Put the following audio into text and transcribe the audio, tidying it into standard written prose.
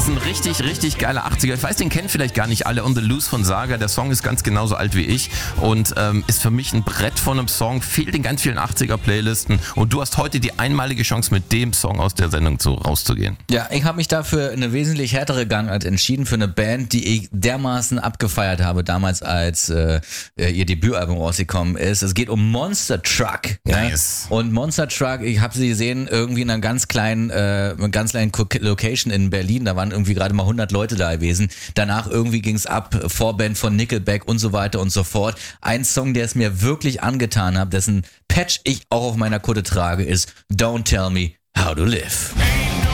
ist ein richtig, richtig geiler 80er. Ich weiß, den kennen vielleicht gar nicht alle. On the Loose von Saga. Der Song ist ganz genauso alt wie ich und ist für mich ein Brett von einem Song. Fehlt in ganz vielen 80er-Playlisten. Und du hast heute die einmalige Chance, mit dem Song aus der Sendung rauszugehen. Ja, ich habe mich dafür eine wesentlich härtere Gangart entschieden für eine Band, die ich dermaßen abgefeiert habe damals, als ihr Debütalbum rausgekommen ist. Es geht um Monster Truck. Nice. Ja? Und Monster Truck, ich habe sie gesehen irgendwie in einer ganz kleinen Location in Berlin. Da waren irgendwie gerade mal 100 Leute da gewesen. Danach irgendwie ging's ab, Vorband von Nickelback und so weiter und so fort. Ein Song, der es mir wirklich angetan hat, dessen Patch ich auch auf meiner Kutte trage, ist Don't Tell Me How to Live.